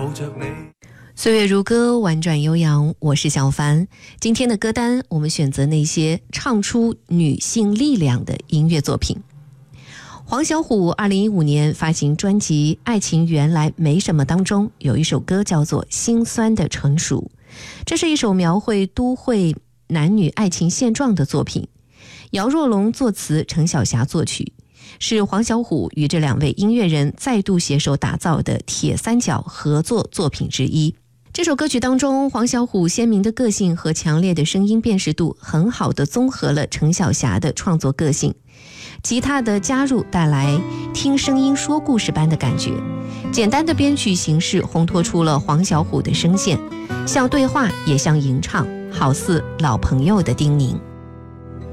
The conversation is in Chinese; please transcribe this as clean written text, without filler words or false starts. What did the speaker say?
岁月如歌，婉转悠扬，我是小凡。今天的歌单，我们选择那些唱出女性力量的音乐作品。黄小琥2015年发行专辑《爱情原来没什么》当中，有一首歌叫做《心酸的成熟》，这是一首描绘都会男女爱情现状的作品。姚若龙作词，陈小霞作曲，是黄小琥与这两位音乐人再度携手打造的铁三角合作作品之一。这首歌曲当中，黄小琥鲜明的个性和强烈的声音辨识度很好地综合了陈小霞的创作个性，吉他的加入带来听声音说故事般的感觉，简单的编曲形式烘托出了黄小琥的声线，像对话也像吟唱，好似老朋友的叮咛。